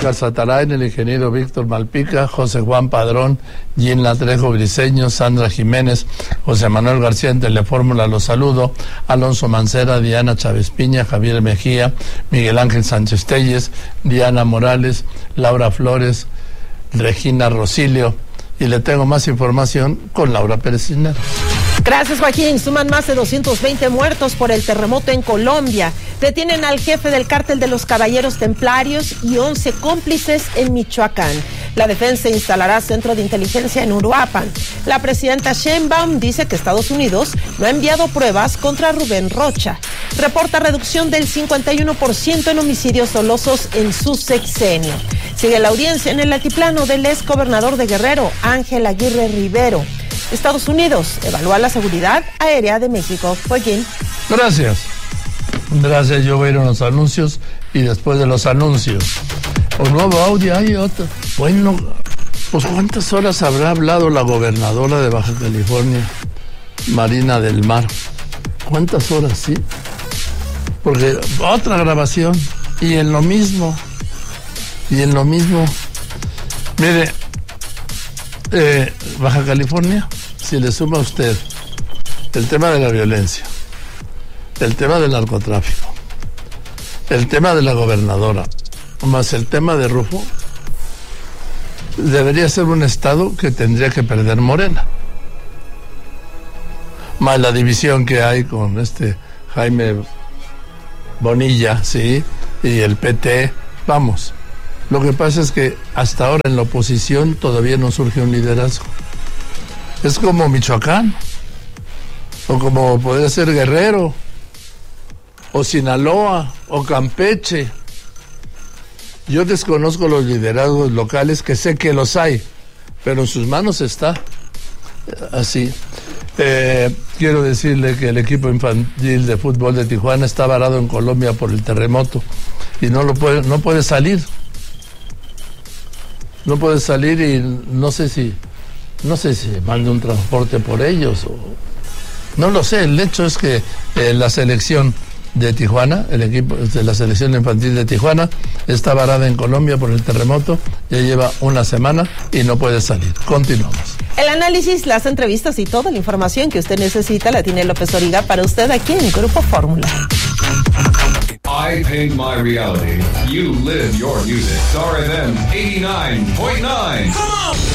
Oscar Satarain, el ingeniero Víctor Malpica, José Juan Padrón, Gina Trejo Briceño, Sandra Jiménez, José Manuel García en Telefórmula, los saludo, Alonso Mancera, Diana Chávez Piña, Javier Mejía, Miguel Ángel Sánchez Telles, Diana Morales, Laura Flores, Regina Rosilio, y le tengo más información con Laura Pérez Cisneros. Gracias, Joaquín. Suman más de 220 muertos por el terremoto en Colombia. Detienen al jefe del cártel de los Caballeros Templarios y 11 cómplices en Michoacán. La defensa instalará centro de inteligencia en Uruapan. La presidenta Sheinbaum dice que Estados Unidos no ha enviado pruebas contra Rubén Rocha. Reporta reducción del 51% en homicidios dolosos en su sexenio. Sigue la audiencia en el altiplano del ex gobernador de Guerrero, Ángel Aguirre Rivero. Estados Unidos evalúa la seguridad aérea de México. Joaquín. Gracias. Yo voy a ir a los anuncios y después de los anuncios, un nuevo audio, hay otro. Bueno, pues ¿cuántas horas habrá hablado la gobernadora de Baja California, Marina del Mar? ¿Cuántas horas, sí? Porque otra grabación y en lo mismo. Mire, Baja California, si le suma a usted el tema de la violencia, el tema del narcotráfico, el tema de la gobernadora, más el tema de Rufo, debería ser un estado que tendría que perder Morena. Más la división que hay con Jaime Bonilla, sí, y el PT, vamos. Lo que pasa es que hasta ahora en la oposición todavía no surge un liderazgo. Es como Michoacán, o como podría ser Guerrero, o Sinaloa, o Campeche. Yo desconozco los liderazgos locales, que sé que los hay, pero en sus manos está así. Quiero decirle que el equipo infantil de fútbol de Tijuana está varado en Colombia por el terremoto y no puede salir. No puede salir y no sé si mande un transporte por ellos o no lo sé. El hecho es que la selección de Tijuana, el equipo de la selección infantil de Tijuana, está varada en Colombia por el terremoto, ya lleva una semana y no puede salir. Continuamos. El análisis, las entrevistas y toda la información que usted necesita la tiene López Origa para usted aquí en Grupo Fórmula. I paint my reality. You live your music. Star FM 89.9. Come on!